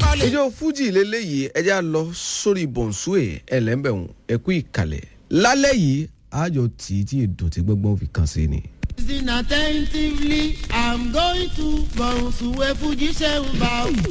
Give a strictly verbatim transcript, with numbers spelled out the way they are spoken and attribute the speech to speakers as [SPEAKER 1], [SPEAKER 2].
[SPEAKER 1] ìjọ fújì lélẹ́yìí ẹja lọ sórí bọ̀nsúè ẹlẹ́mbẹ̀hún ẹ̀kú ìkàlẹ̀ lálẹ́ yìí àjọ tí tí ìdọ̀tí gbọ́ngbọ́n fi kàn sí ni.
[SPEAKER 2] Listen attentively, I'm going to Bọ̀nsúè Fuji ṣe ń bá.